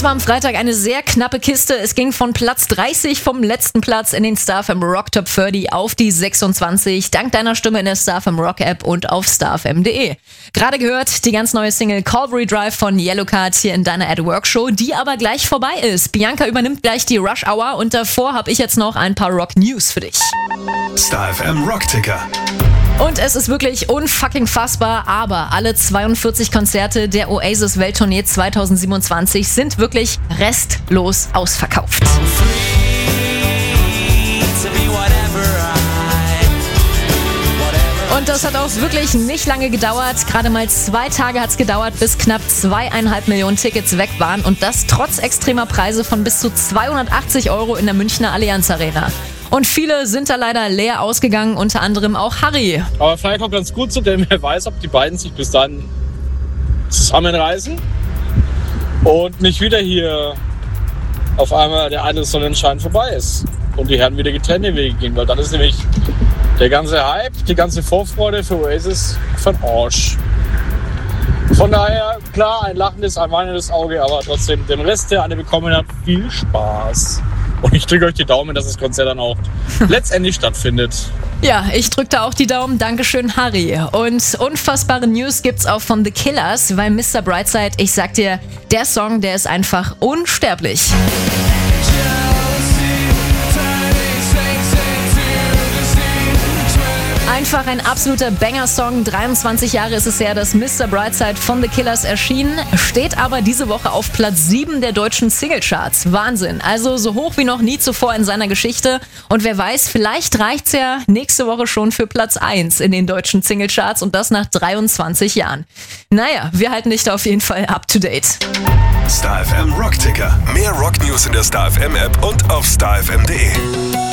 Das war am Freitag eine sehr knappe Kiste. Es ging von Platz 30 vom letzten Platz in den StarFM Rock Top 30 auf die 26, dank deiner Stimme in der StarFM Rock App und auf starfm.de. Gerade gehört die ganz neue Single Calvary Drive von Yellowcard hier in deiner At Work Show, die aber gleich vorbei ist. Bianca übernimmt gleich die Rush Hour und davor habe ich jetzt noch ein paar Rock News für dich. StarFM Rock Ticker. Und es ist wirklich unfucking fassbar, aber alle 42 Konzerte der Oasis Welttournee 2027 sind wirklich restlos ausverkauft. Und das hat auch wirklich nicht lange gedauert. Gerade mal 2 Tage hat es gedauert, bis knapp 2,5 Millionen Tickets weg waren. Und das trotz extremer Preise von bis zu 280 € in der Münchner Allianz Arena. Und viele sind da leider leer ausgegangen, unter anderem auch Harry. Aber vielleicht auch ganz gut so, denn wer weiß, ob die beiden sich bis dann zusammenreißen und nicht wieder hier auf einmal der eine Sonnenschein vorbei ist und die Herren wieder getrennte Wege gehen, weil dann ist nämlich der ganze Hype, die ganze Vorfreude für Oasis von Arsch. Von daher, klar, ein lachendes, ein weinendes Auge, aber trotzdem dem Rest, der alle bekommen hat, viel Spaß. Und ich drücke euch die Daumen, dass das Konzert dann auch letztendlich stattfindet. Ja, ich drücke da auch die Daumen. Dankeschön, Harry. Und unfassbare News gibt's auch von The Killers, weil Mr. Brightside, ich sag dir, der Song, der ist einfach unsterblich. Einfach ein absoluter Banger-Song. 23 Jahre ist es her, dass Mr. Brightside von The Killers erschien, steht aber diese Woche auf Platz 7 der deutschen Singlecharts. Wahnsinn. Also so hoch wie noch nie zuvor in seiner Geschichte. Und wer weiß, vielleicht reicht's ja nächste Woche schon für Platz 1 in den deutschen Singlecharts und das nach 23 Jahren. Naja, wir halten dich da auf jeden Fall up to date. StarFM Rock Ticker. Mehr Rock News in der StarFM App und auf starfm.de.